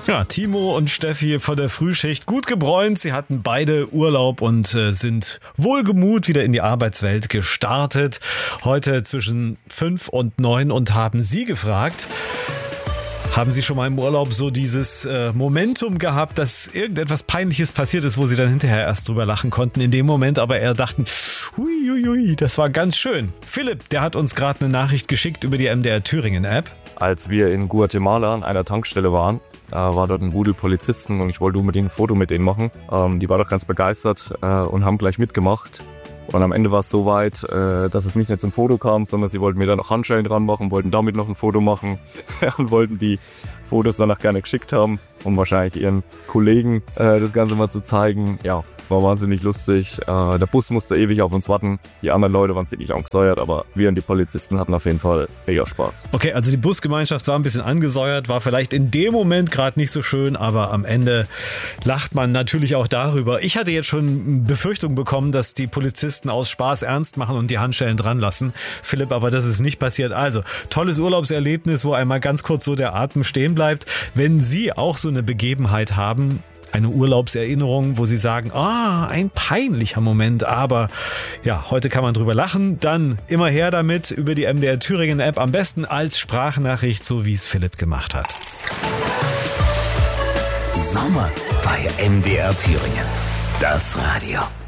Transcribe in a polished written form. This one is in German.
Ja, Timo und Steffi von der Frühschicht, gut gebräunt. Sie hatten beide Urlaub und sind wohlgemut wieder in die Arbeitswelt gestartet. Heute zwischen 5 und 9 und haben Sie gefragt, haben Sie schon mal im Urlaub so dieses Momentum gehabt, dass irgendetwas Peinliches passiert ist, wo Sie dann hinterher erst drüber lachen konnten, in dem Moment aber eher dachten, huiuiui, das war ganz schön. Philipp, der hat uns gerade eine Nachricht geschickt über die MDR Thüringen App. Als wir in Guatemala an einer Tankstelle waren, war dort ein Rudel Polizisten und ich wollte unbedingt ein Foto mit denen machen. Die war doch ganz begeistert und haben gleich mitgemacht. Und am Ende war es so weit, dass es nicht mehr zum Foto kam, sondern sie wollten mir da noch Handschellen dran machen, wollten damit noch ein Foto machen und wollten die Fotos danach gerne geschickt haben, um wahrscheinlich ihren Kollegen das Ganze mal zu zeigen. Ja, war wahnsinnig lustig. Der Bus musste ewig auf uns warten. Die anderen Leute waren ziemlich angesäuert, aber wir und die Polizisten hatten auf jeden Fall mega Spaß. Okay, also die Busgemeinschaft war ein bisschen angesäuert, war vielleicht in dem Moment gerade nicht so schön, aber am Ende lacht man natürlich auch darüber. Ich hatte jetzt schon Befürchtung bekommen, dass die Polizisten aus Spaß ernst machen und die Handschellen dran lassen. Philipp, aber das ist nicht passiert. Also, tolles Urlaubserlebnis, wo einmal ganz kurz so der Atem stehen bleibt. Wenn Sie auch so eine Begebenheit haben, eine Urlaubserinnerung, wo Sie sagen, ein peinlicher Moment, aber ja, heute kann man drüber lachen, dann immer her damit über die MDR Thüringen App, am besten als Sprachnachricht, so wie es Philipp gemacht hat. Sommer bei MDR Thüringen. Das Radio.